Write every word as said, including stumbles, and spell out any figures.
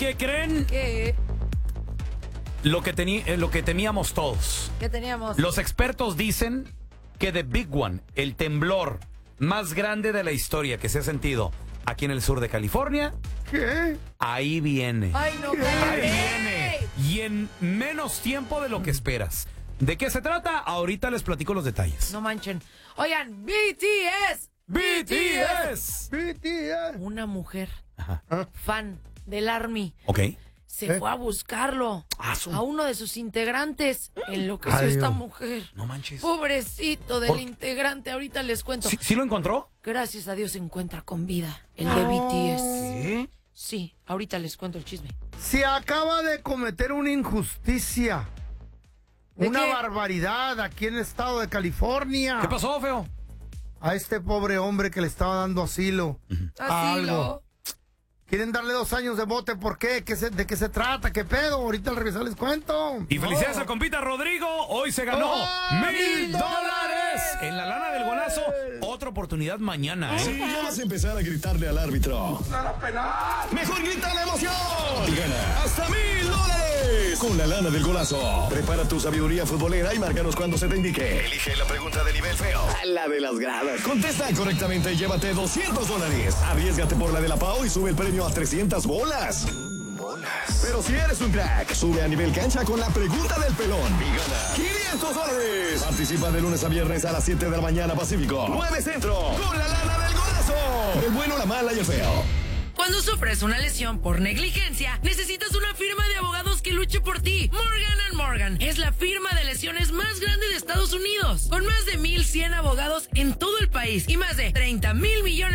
qué creen? ¿Qué? Lo que, teni- eh, lo que temíamos todos. ¿Qué teníamos? Los expertos dicen que The Big One, el temblor más grande de la historia que se ha sentido aquí en el sur de California, ¿Qué? ahí viene. Ay, no, Ahí cállate. viene. Y en menos tiempo de lo que esperas. ¿De qué se trata? Ahorita les platico los detalles. No manchen. Oigan, B T S. B T S. B T S. Una mujer Ajá. fan del Army Ok. se ¿Eh? fue a buscarlo Ah, su- a uno de sus integrantes. Enloqueció Ay, esta Dios. mujer. No manches. Pobrecito del ¿Por- integrante. Ahorita les cuento. ¿Sí, sí lo encontró? Gracias a Dios se encuentra con vida el de B T S. ¿Qué? Sí, ahorita les cuento el chisme. Se acaba de cometer una injusticia. ¿De Una qué? barbaridad aquí en el estado de California. ¿Qué pasó, feo? A este pobre hombre que le estaba dando asilo. a Asilo. algo. Quieren darle dos años de bote. ¿Por qué? ¿Qué se- ¿De qué se trata? ¿Qué pedo? Ahorita al regresar les cuento. Y felicidades Oh. al compita Rodrigo. Hoy se ganó ¡Oh, mil mil dólares dólares! en la lana del golazo. Otra oportunidad mañana, Si ¿eh? ya vas a empezar a gritarle al árbitro, mejor grita la emoción y gana hasta mil dólares con la lana del golazo. Prepara tu sabiduría futbolera y márcanos cuando se te indique. Elige la pregunta de nivel feo, la de las gradas. Contesta correctamente y llévate doscientos dólares. Arriésgate por la de la Pau y sube el premio a trescientas bolas. Bolas. Pero si eres un crack, sube a nivel cancha con la pregunta del pelón y gana quinientos dólares. Participa de lunes a viernes a las siete de la mañana Pacífico, nueve Centro, con la lana del golazo. El bueno, la mala y el feo. Cuando sufres una lesión por negligencia, necesitas una firma de abogados que luche por ti. Morgan and Morgan es la firma de lesiones más grande de Estados Unidos, con más de mil cien abogados en todo el país y más de treinta mil millones